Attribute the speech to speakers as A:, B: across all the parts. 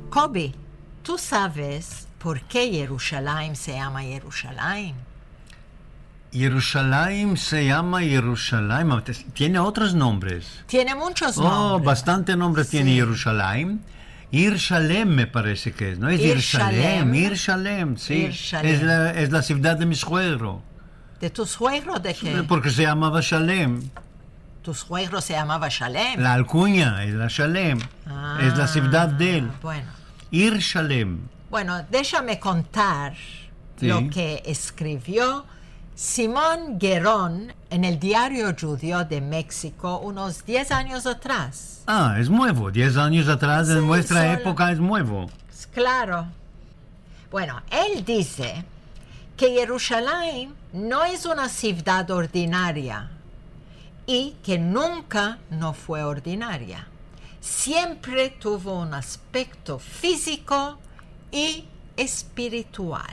A: Kobe, ¿tú sabes por qué Jerusalén se llama Jerusalén?
B: Jerusalén se llama Jerusalén. Tiene otros nombres.
A: Tiene muchos nombres.
B: Bastante nombres
A: Sí.
B: tiene Jerusalén. Irshalem me parece que es, ¿no? Es
A: Irshalem.
B: Irshalem, sí.
A: Irshalem.
B: Es la ciudad de mi suegro.
A: ¿De tu suegro de qué?
B: Porque se llamaba Shalem.
A: Tu suegro se llamaba Shalem.
B: La alcuña es la Shalem. Es la ciudad de él.
A: Bueno.
B: Irshalem.
A: Bueno, déjame contar
B: Sí.
A: lo que escribió Simón Guerón en el Diario Judío de México unos 10 años atrás.
B: Es nuevo. 10 años atrás,
A: Sí,
B: en nuestra
A: solo.
B: época, es nuevo.
A: Claro. Bueno, él dice que Jerusalén no es una ciudad ordinaria y que nunca no fue ordinaria. Siempre tuvo un aspecto físico y espiritual.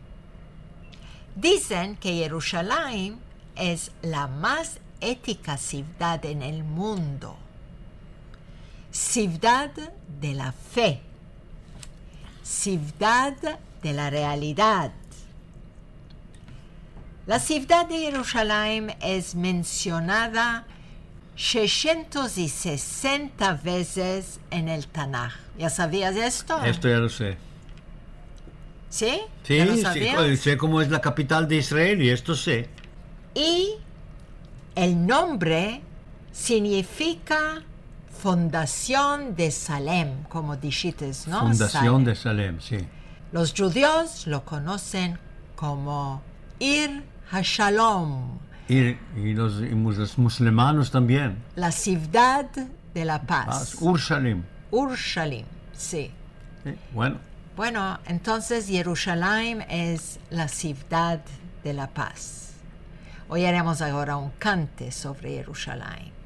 A: Dicen que Jerusalén es la más ética ciudad en el mundo. Ciudad de la fe. Ciudad de la realidad. La ciudad de Jerusalén es mencionada 660 veces en el Tanaj. ¿Ya sabías esto?
B: Esto ya lo sé.
A: ¿Sí?
B: Sí,
A: ¿Ya lo
B: sí,
A: sabías?
B: sé cómo es la capital de Israel y esto sé.
A: Y el nombre significa Fundación de Salem, como dijiste, ¿no?
B: Fundación
A: Salem.
B: de Salem, sí.
A: Los judíos lo conocen como Ir HaShalom,
B: Y los musulmanes también.
A: la ciudad de la paz.
B: Ursalim.
A: Urshalim, sí.
B: Sí, bueno.
A: Bueno, entonces Jerusalén es la ciudad de la paz. Oiremos ahora un cante sobre Jerusalén.